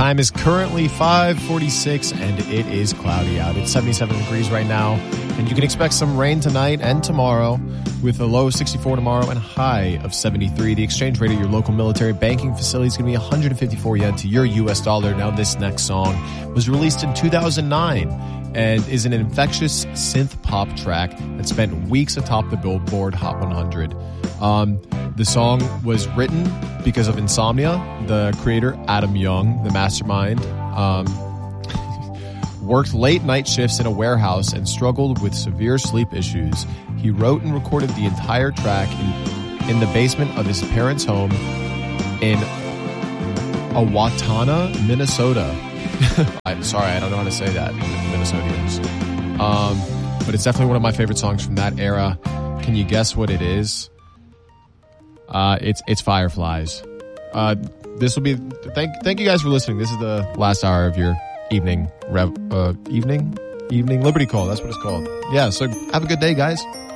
time is currently 5:46 and it is cloudy out. It's 77 degrees right now, and you can expect some rain tonight and tomorrow with a low of 64 tomorrow and a high of 73. The exchange rate at your local military banking facility is going to be 154 yen to your US dollar. Now, this next song was released in 2009 and is an infectious synth pop track that spent weeks atop the Billboard Hot 100. The song was written because of insomnia. The creator, Adam Young, the mastermind, worked late night shifts in a warehouse and struggled with severe sleep issues. He wrote and recorded the entire track in the basement of his parents' home in Owatonna, Minnesota. I'm sorry, I don't know how to say that, Minnesotians. But it's definitely one of my favorite songs from that era. Can you guess what it is? It's Fireflies. This will be thank you guys for listening. This is the last hour of your evening Liberty Call. That's what it's called. Yeah, so have a good day, guys.